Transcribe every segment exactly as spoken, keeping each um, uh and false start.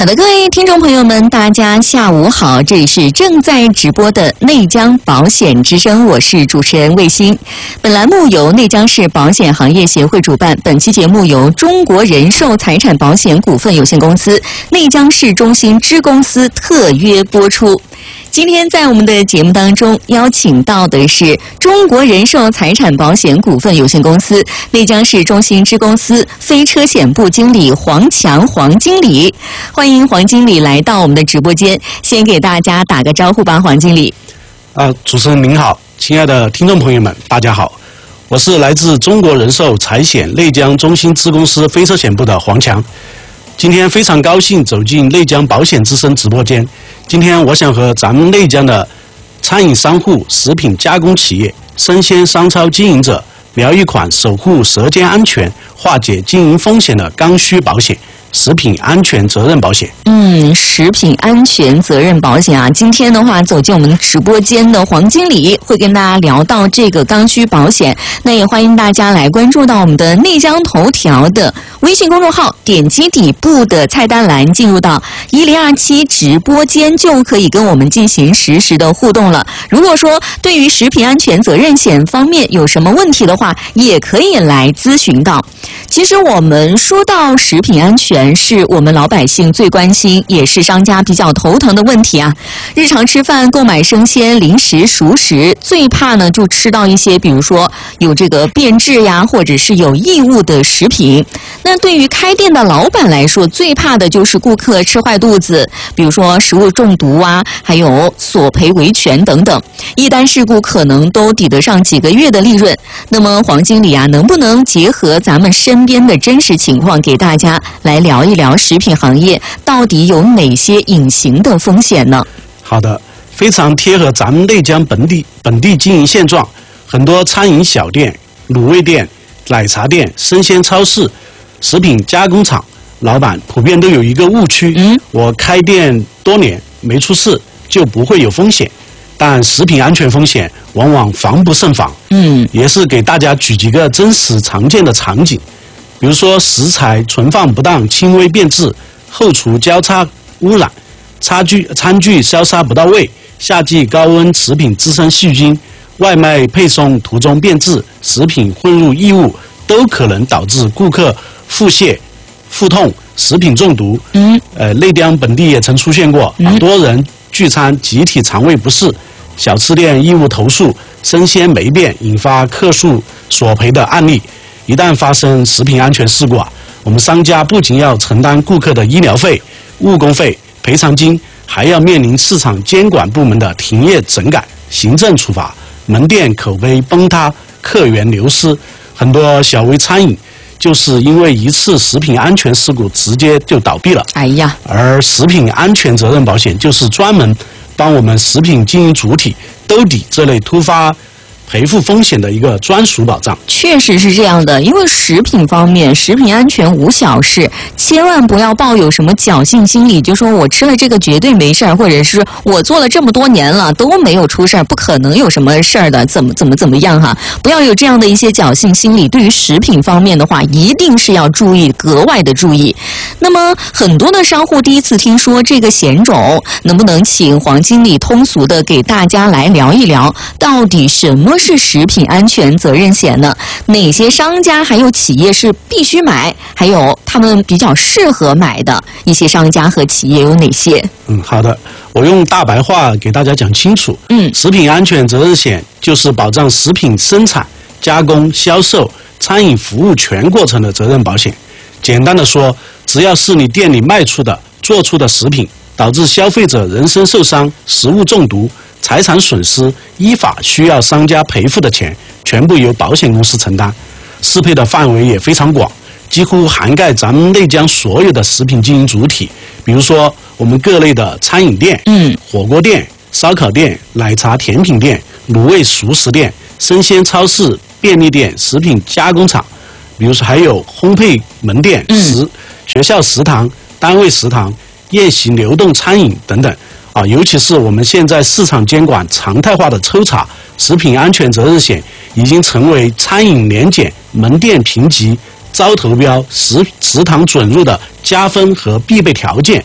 好的，各位听众朋友们，大家下午好，这里是正在直播的内江保险之声，我是主持人卫星。本栏目由内江市保险行业协会主办，本期节目由中国人寿财产保险股份有限公司、内江市中心支公司特约播出。今天在我们的节目当中邀请到的是中国人寿财产保险股份有限公司内江市中心支公司非车险部经理黄强黄经理，欢迎黄经理来到我们的直播间，先给大家打个招呼吧，黄经理。 啊，主持人您好，亲爱的听众朋友们，大家好，我是来自中国人寿财险内江中心支公司非车险部的黄强。今天非常高兴走进内江保险之声直播间。今天我想和咱们内江的餐饮商户、食品加工企业、生鲜商超经营者聊一款守护舌尖安全、化解经营风险的刚需保险——食品安全责任保险。 嗯，食品安全责任保险啊，今天的话走进我们直播间的黄经理会跟大家聊到这个刚需保险。那也欢迎大家来关注到我们的内江头条的微信公众号，点击底部的菜单栏，进入到一零二七直播间，就可以跟我们进行实时的互动了。如果说对于食品安全责任险方面有什么问题的话，也可以来咨询到。其实我们说到食品安全，是我们老百姓最关心，也是商家比较头疼的问题啊。日常吃饭购买生鲜、零食、熟食，最怕呢就吃到一些比如说有这个变质呀，或者是有异物的食品。那对于开店的老板来说，最怕的就是顾客吃坏肚子，比如说食物中毒啊，还有索赔维权等等，一单事故可能都抵得上几个月的利润。那么黄经理啊，能不能结合咱们身边的真实情况，给大家来聊一聊食品行业到底有哪些隐形的风险呢？ 好的，非常贴合咱们内江本地本地经营现状，很多餐饮小店、卤味店、奶茶店、生鲜超市、食品加工厂老板普遍都有一个误区，嗯，我开店多年没出事就不会有风险，但食品安全风险往往防不胜防。嗯，也是给大家举几个真实常见的场景，比如说食材存放不当、轻微变质，后厨交叉污染，餐具餐具消杀不到位，夏季高温食品滋生细菌，外卖配送途中变质，食品混入异物，都可能导致顾客腹泻、腹痛、食品中毒。嗯，呃，内江本地也曾出现过很多人聚餐集体肠胃不适，小吃店义务投诉生鲜霉变，引发客诉索赔的案例。一旦发生食品安全事故啊，我们商家不仅要承担顾客的医疗费、误工费、赔偿金，还要面临市场监管部门的停业整改、行政处罚，门店口碑崩塌，客源流失。很多小微餐饮就是因为一次食品安全事故直接就倒闭了。哎呀，而食品安全责任保险就是专门帮我们食品经营主体兜底这类突发赔付风险的一个专属保障。 确实是这样的，因为食品方面，食品安全无小事，千万不要抱有什么侥幸心理，就说我吃了这个绝对没事儿，或者是我做了这么多年了都没有出事儿，不可能有什么事儿的，怎么怎么怎么样哈？不要有这样的一些侥幸心理。对于食品方面的话，一定是要注意，格外的注意。那么很多的商户第一次听说这个险种，能不能请黄经理通俗的给大家来聊一聊，到底什么是食品安全责任险呢？哪些商家还有企业是必须买，还有他们比较适合买的一些商家和企业有哪些？ 嗯，好的，我用大白话给大家讲清楚。嗯，食品安全责任险就是保障食品生产、加工、销售、餐饮服务全过程的责任保险。简单的说，只要是你店里卖出的、做出的食品导致消费者人身受伤、食物中毒、财产损失，依法需要商家赔付的钱，全部由保险公司承担。适配的范围也非常广，几乎涵盖咱们内江所有的食品经营主体，比如说我们各类的餐饮店、嗯，火锅店、烧烤店、奶茶甜品店、卤味熟食店、生鲜超市、便利店、食品加工厂，比如说还有烘焙门店、食学校食堂、单位食堂、宴席流动餐饮等等。啊，尤其是我们现在市场监管常态化的抽查，食品安全责任险已经成为餐饮年检、门店评级、招投标、食食堂准入的加分和必备条件。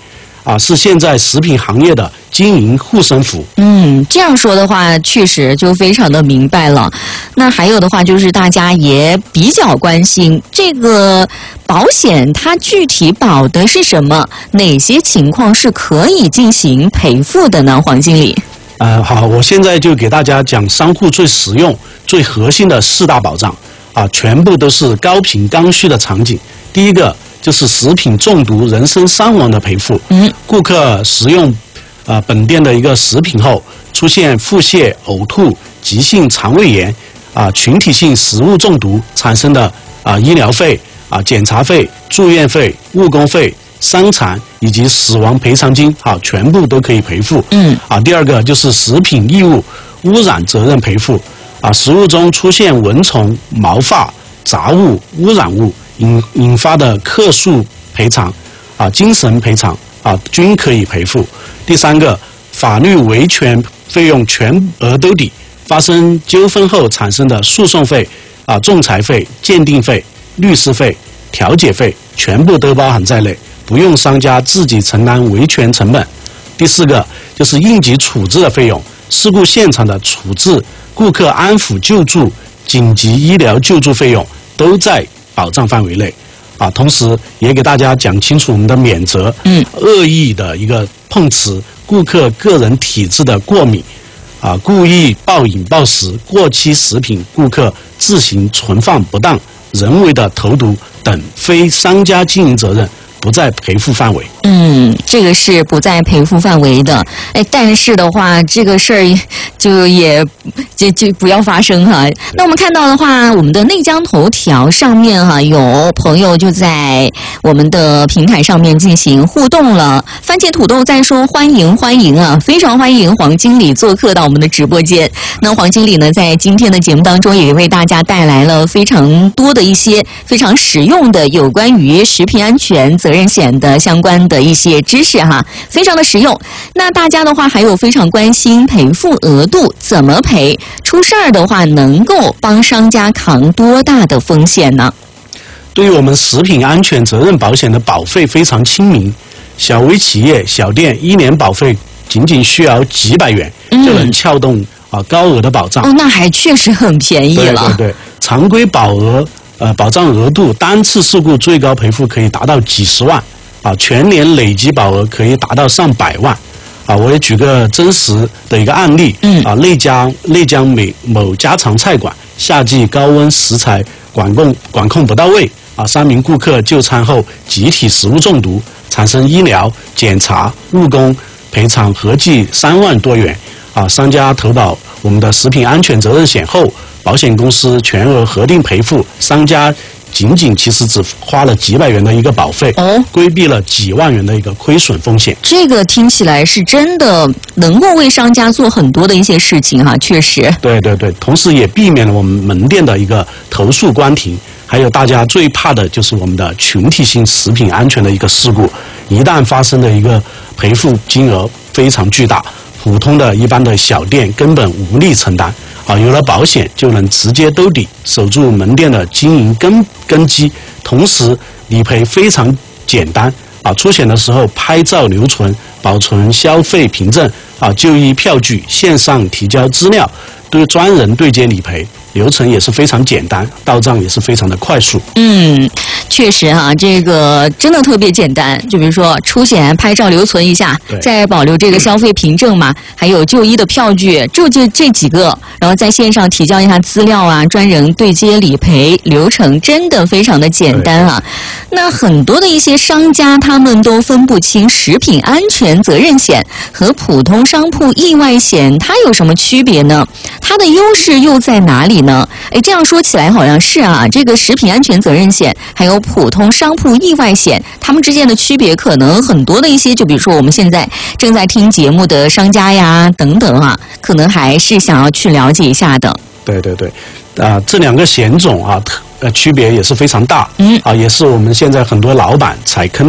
啊，是现在食品行业的经营护身符。 嗯，这样说的话，确实就非常的明白了。那还有的话，就是大家也比较关心这个保险，它具体保的是什么？哪些情况是可以进行赔付的呢？黄经理。 呃，好，我现在就给大家讲商户最实用、最核心的四大保障啊，全部都是高频刚需的场景。第一个就是食品中毒、人身伤亡的赔付。嗯，顾客食用呃本店的一个食品后，出现腹泻、呕吐、急性肠胃炎啊、群体性食物中毒产生的啊医疗费啊、检查费、住院费、误工费、伤残以及死亡赔偿金啊，全部都可以赔付。嗯，啊，第二个就是食品异物污染责任赔付啊，食物中出现蚊虫、毛发、杂物、污染物引引发的客诉赔偿啊、精神赔偿啊，均可以赔付。第三个，法律维权费用全额兜底，发生纠纷后产生的诉讼费啊、仲裁费、鉴定费、律师费、调解费，全部都包含在内，不用商家自己承担维权成本。第四个就是应急处置的费用，事故现场的处置、顾客安抚救助、紧急医疗救助费用都在保障范围内。啊，同时也给大家讲清楚我们的免责，嗯，恶意的一个碰瓷、顾客个人体质的过敏，啊，故意暴饮暴食、过期食品顾客自行存放不当、人为的投毒等非商家经营责任不在赔付范围。 嗯，这个是不在赔付范围的。哎，但是的话，这个事儿就也就就不要发生哈。那我们看到的话，我们的内江头条上面哈，有朋友就在我们的平台上面进行互动了。番茄土豆在说欢迎欢迎啊，非常欢迎黄经理做客到我们的直播间。那黄经理呢，在今天的节目当中也为大家带来了非常多的一些非常实用的有关于食品安全责任险的相关的一些知识哈，非常的实用。那大家的话还有非常关心赔付额度怎么赔，出事儿的话能够帮商家扛多大的风险呢？ 对于我们食品安全责任保险的保费非常亲民，小微企业、小店一年保费仅仅需要几百元就能撬动啊高额的保障。 哦，那还确实很便宜了。 对对对，常规保额呃保障额度单次事故最高赔付可以达到几十万啊，全年累计保额可以达到上百万啊。我也举个真实的一个案例，嗯啊，内江内江某某家常菜馆夏季高温食材管控管控不到位啊，三名顾客就餐后集体食物中毒，产生医疗、检查、误工赔偿合计三万多元啊。商家投保我们的食品安全责任险后，保险公司全额核定赔付，商家仅仅其实只花了几百元的一个保费，哦，规避了几万元的一个亏损风险。 这个听起来是真的能够为商家做很多的一些事情哈，确实。 对对对，同时也避免了我们门店的一个投诉关停，还有大家最怕的就是我们的群体性食品安全的一个事故，一旦发生的一个赔付金额非常巨大，普通的一般的小店根本无力承担。啊，有了保险就能直接兜底，守住门店的经营根根基，同时理赔非常简单啊！出险的时候拍照留存，保存消费凭证啊，就医票据线上提交资料，对专人对接理赔，流程也是非常简单，到账也是非常的快速。 嗯，确实哈、啊，这个真的特别简单。就比如说出险拍照留存一下，再保留这个消费凭证嘛，还有就医的票据，就这这几个，然后在线上提交一下资料啊，专人对接理赔，流程真的非常的简单啊。那很多的一些商家他们都分不清食品安全责任险和普通商铺意外险它有什么区别呢？它的优势又在哪里呢？哎，这样说起来好像是啊，这个食品安全责任险还有普通商铺意外险，它们之间的区别可能很多的一些，就比如说我们现在正在听节目的商家呀等等啊，可能还是想要去了解一下的。 对对对，啊、呃，这两个险种啊，呃，区别也是非常大，嗯，啊，也是我们现在很多老板踩坑